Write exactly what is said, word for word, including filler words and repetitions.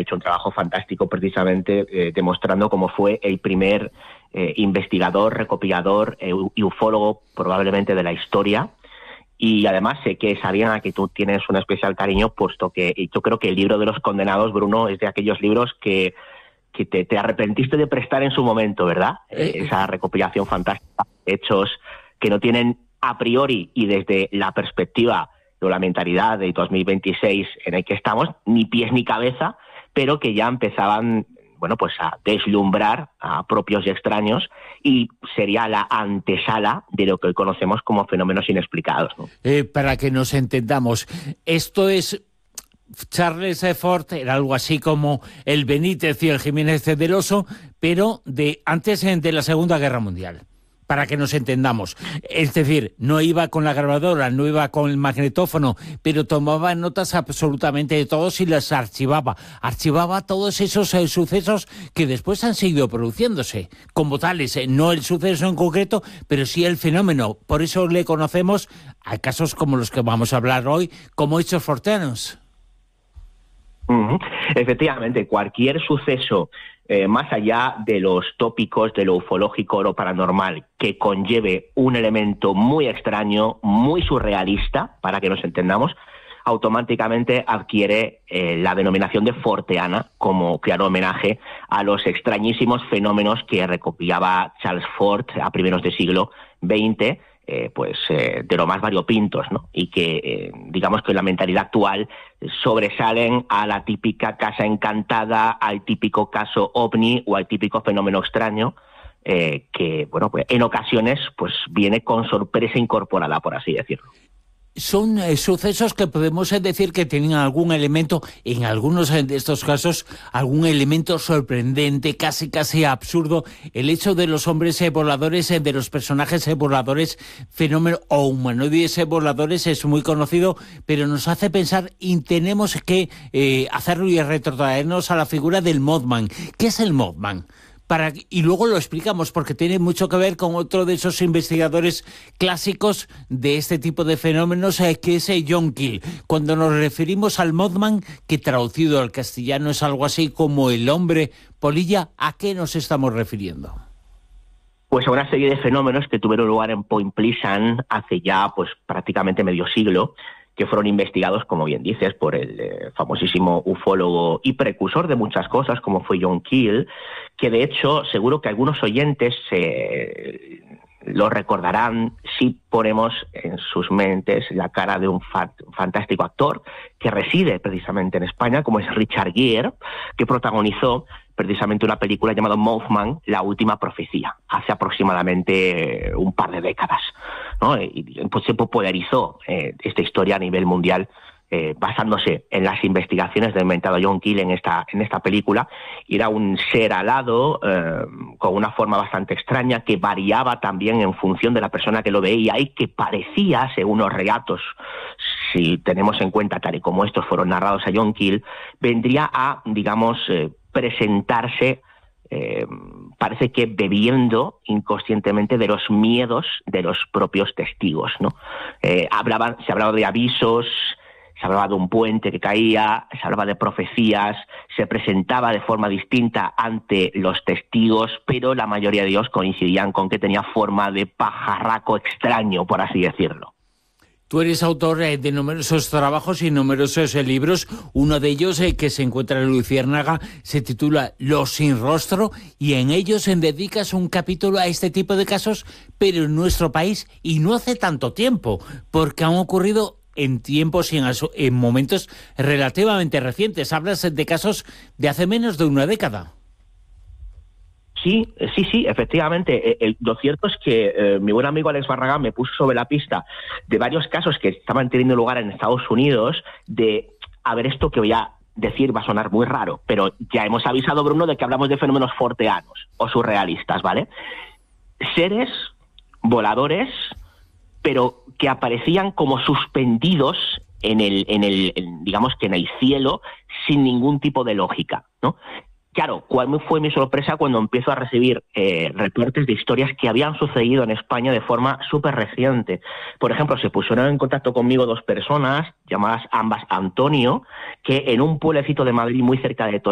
hecho un trabajo fantástico precisamente eh, demostrando cómo fue el primer eh, investigador, recopilador eh, y ufólogo probablemente de la historia. Y además sé que sabían que tú tienes un especial cariño, puesto que yo creo que el libro de los condenados, Bruno, es de aquellos libros que, que te, te arrepentiste de prestar en su momento, ¿verdad? Eh, Esa recopilación fantástica, hechos que no tienen a priori y desde la perspectiva de la mentalidad de dos mil veintiséis en el que estamos, ni pies ni cabeza, pero que ya empezaban, bueno, pues a deslumbrar a propios y extraños, y sería la antesala de lo que hoy conocemos como fenómenos inexplicados, ¿no? Eh, para que nos entendamos, esto es... Charles Fort era algo así como el Benítez y el Jiménez del Oso, pero de antes de la Segunda Guerra Mundial, para que nos entendamos. Es decir, no iba con la grabadora, no iba con el magnetófono, pero tomaba notas absolutamente de todos y las archivaba. Archivaba todos esos eh, sucesos que después han seguido produciéndose, como tales, eh, no el suceso en concreto, pero sí el fenómeno. Por eso le conocemos a casos como los que vamos a hablar hoy, como hechos forteanos. Uh-huh. Efectivamente, cualquier suceso eh, más allá de los tópicos de lo ufológico o lo paranormal que conlleve un elemento muy extraño, muy surrealista, para que nos entendamos, automáticamente adquiere eh, la denominación de forteana, como claro homenaje a los extrañísimos fenómenos que recopilaba Charles Fort a primeros del siglo veinte, Eh, pues eh, de lo más variopintos, ¿no? Y que eh, digamos que en la mentalidad actual sobresalen a la típica casa encantada, al típico caso ovni o al típico fenómeno extraño eh, que, bueno, pues en ocasiones pues viene con sorpresa incorporada, por así decirlo. Son eh, sucesos que podemos eh, decir que tienen algún elemento, en algunos eh, de estos casos, algún elemento sorprendente, casi casi absurdo. El hecho de los hombres eh, voladores, eh, de los personajes eh, voladores, fenómeno o humanoides eh, voladores es muy conocido, pero nos hace pensar y tenemos que eh, hacerlo y retrotraernos a la figura del Mothman. ¿Qué es el Mothman? Para, y luego lo explicamos porque tiene mucho que ver con otro de esos investigadores clásicos de este tipo de fenómenos, eh, que es eh, John Keel. Cuando nos referimos al Mothman, que traducido al castellano es algo así como el hombre polilla, ¿a qué nos estamos refiriendo? Pues a una serie de fenómenos que tuvieron lugar en Point Pleasant hace ya pues prácticamente medio siglo, que fueron investigados, como bien dices, por el eh, famosísimo ufólogo y precursor de muchas cosas, como fue John Keel, que de hecho seguro que algunos oyentes eh, lo recordarán si ponemos en sus mentes la cara de un fa- fantástico actor que reside precisamente en España, como es Richard Gere, que protagonizó precisamente una película llamada Mothman, La última profecía, hace aproximadamente un par de décadas, ¿no? Y pues se popularizó eh, esta historia a nivel mundial eh, basándose en las investigaciones del mentado John Keel en esta, en esta película. Era un ser alado eh, con una forma bastante extraña que variaba también en función de la persona que lo veía y que parecía, según los relatos, si tenemos en cuenta tal y como estos fueron narrados a John Keel, vendría a, digamos, eh, presentarse, eh, parece que bebiendo inconscientemente de los miedos de los propios testigos, ¿no? Eh, hablaban, se hablaba de avisos, se hablaba de un puente que caía, se hablaba de profecías, se presentaba de forma distinta ante los testigos, pero la mayoría de ellos coincidían con que tenía forma de pajarraco extraño, por así decirlo. Tú eres autor eh, de numerosos trabajos y numerosos eh, libros. Uno de ellos, eh, que se encuentra en Luciérnaga, se titula Los sin rostro, y en ellos eh, dedicas un capítulo a este tipo de casos, pero en nuestro país, y no hace tanto tiempo, porque han ocurrido en tiempos y en, en momentos relativamente recientes. Hablas de casos de hace menos de una década. Sí, sí, sí, efectivamente. El, lo cierto es que eh, mi buen amigo Alex Barragán me puso sobre la pista de varios casos que estaban teniendo lugar en Estados Unidos de, a ver, esto que voy a decir va a sonar muy raro, pero ya hemos avisado, Bruno, de que hablamos de fenómenos forteanos o surrealistas, ¿vale? Seres voladores, pero que aparecían como suspendidos en el, en el, en, digamos que en el cielo, sin ningún tipo de lógica, ¿no? Claro, ¿cuál fue mi sorpresa cuando empiezo a recibir eh, reportes de historias que habían sucedido en España de forma súper reciente? Por ejemplo, se pusieron en contacto conmigo dos personas, llamadas ambas Antonio, que en un pueblecito de Madrid muy cerca de Toledo,